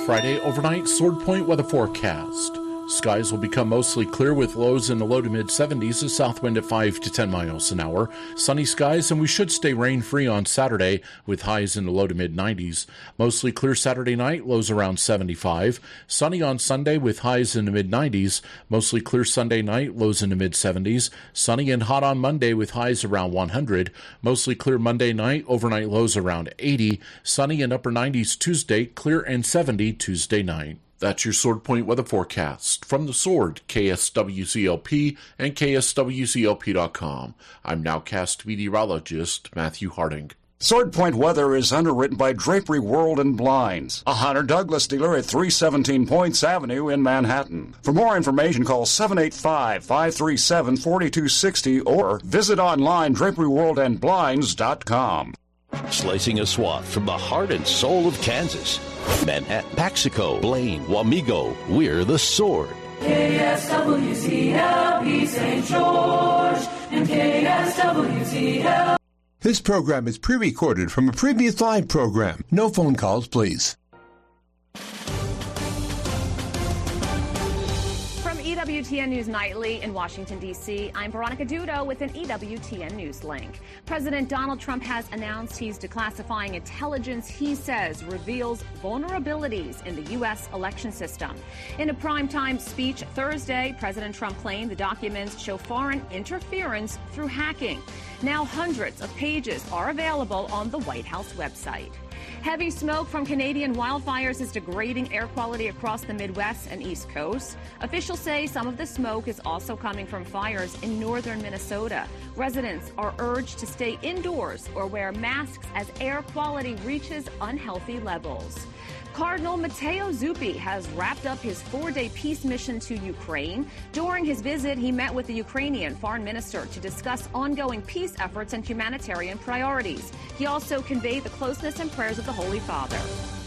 Friday overnight Sword Point weather forecast. Skies will become mostly clear with lows in the low to mid 70s, a south wind at 5 to 10 miles an hour. Sunny skies, and we should stay rain-free on Saturday with highs in the low to mid 90s. Mostly clear Saturday night, lows around 75. Sunny on Sunday with highs in the mid 90s. Mostly clear Sunday night, lows in the mid 70s. Sunny and hot on Monday with highs around 100. Mostly clear Monday night, overnight lows around 80. Sunny and upper 90s Tuesday, clear and 70 Tuesday night. That's your Sword Point weather forecast. From the Sword, KSWCLP and KSWCLP.com. I'm nowcast meteorologist Matthew Harding. Sword Point weather is underwritten by Drapery World and Blinds, a Hunter Douglas dealer at 317 Points Avenue in Manhattan. For more information, call 785-537-4260 or visit online draperyworldandblinds.com. Slicing a swath from the heart and soul of Kansas. Manhattan, Paxico, Blaine, Wamego, we're the Sword. KSWCLP St. George and KSWCLP. This program is pre-recorded from a previous live program. No phone calls, please. EWTN News Nightly in Washington, D.C., I'm Veronica Dudo with an EWTN News link. President Donald Trump has announced he's declassifying intelligence he says reveals vulnerabilities in the U.S. election system. In a primetime speech Thursday, President Trump claimed the documents show foreign interference through hacking. Now hundreds of pages are available on the White House website. Heavy smoke from Canadian wildfires is degrading air quality across the Midwest and East Coast. Officials say some of the smoke is also coming from fires in northern Minnesota. Residents are urged to stay indoors or wear masks as air quality reaches unhealthy levels. Cardinal Matteo Zuppi has wrapped up his 4-day peace mission to Ukraine. During his visit, he met with the Ukrainian foreign minister to discuss ongoing peace efforts and humanitarian priorities. He also conveyed the closeness and prayers of the Holy Father.